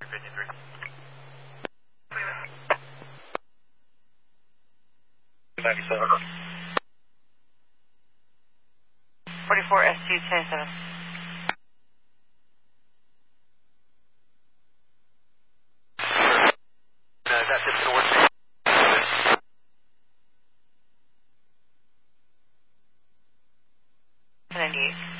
53. 97. 44 SG 27. That's just going to work. 98.